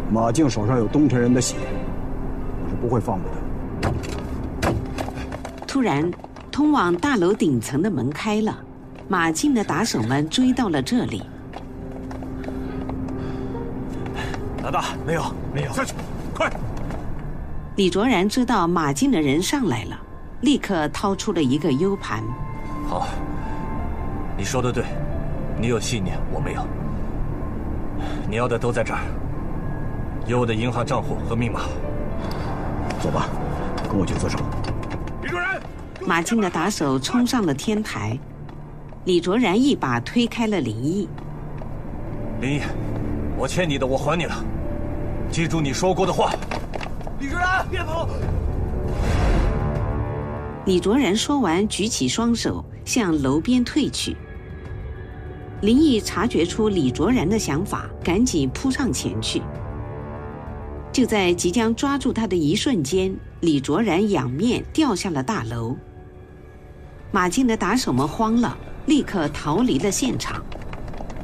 马靖手上有东城人的血，我是不会放过他。 突然，通往大楼顶层的门开了，马靖的打手们追到了这里。 老大，没有，下去，快！ 李卓然知道马靖的人上来了，立刻掏出了一个 U 盘。 好，你说的对，你有信念，我没有。你要的都在这儿，有我的银行账户和密码。 走吧，跟我去自首。 李卓然， 马靖的打手冲上了天台，李卓然一把推开了林毅。 林毅，我欠你的我还你了，记住你说过的话。李卓然，别跑！ 李卓然说完，举起双手向楼边退去。林毅察觉出李卓然的想法，赶紧扑上前去。就在即将抓住他的一瞬间，李卓然仰面掉下了大楼。马靖的打手们慌了，立刻逃离了现场。